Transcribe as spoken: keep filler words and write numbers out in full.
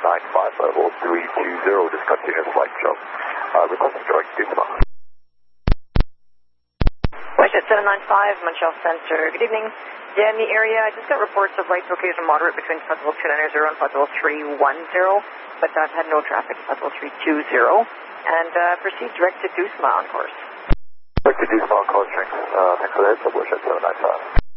nine five, level three two zero, discontinuous flight from uh, requesting direct Dusma. WestJet seven nine five, Montreal Center, good evening. Yeah, in the area, I just got reports of light located and moderate between Flight Level two nine zero and Flight Level three one zero, but that had no traffic at Flight Level three two zero, and uh, proceed direct to Dusma on course. Direct to Dusma on course, uh, thanks for that, WestJet seven nine five.